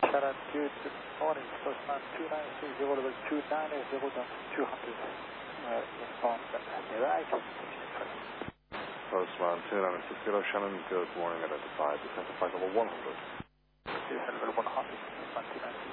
Shannon, good morning. Postman 2930 level 29 is 0 down 200. Respond right. Postman 2960 Shannon, good morning, identified. Descent to flight level 100. Descent level 100, 29.